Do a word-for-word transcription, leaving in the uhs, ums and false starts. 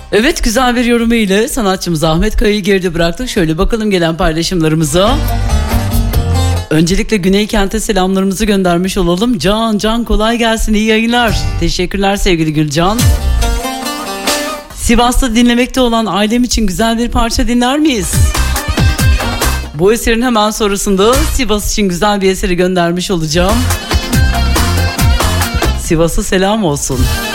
Evet, güzel bir yorumu ile sanatçımız Ahmet Kaya'yı geride bıraktık. Şöyle bakalım gelen paylaşımlarımıza. Öncelikle Güney Kent'e selamlarımızı göndermiş olalım. Can, Can kolay gelsin, iyi yayınlar. Teşekkürler sevgili Gülcan. Sivas'ta dinlemekte olan ailem için güzel bir parça dinler miyiz? Bu eserin hemen sonrasında Sivas için güzel bir eseri göndermiş olacağım. Sivas'a selam olsun.